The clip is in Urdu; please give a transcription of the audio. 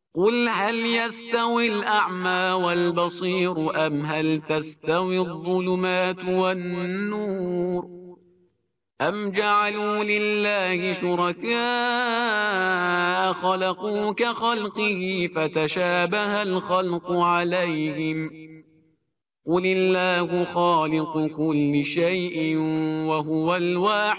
قل هل يستوي الأعمى والبصير أم هل تستوي الظلمات والنور أم جعلوا لله شركاء خلقوا كخلقه فتشابه الخلق عليهم قل الله خالق كل شيء وهو الواحد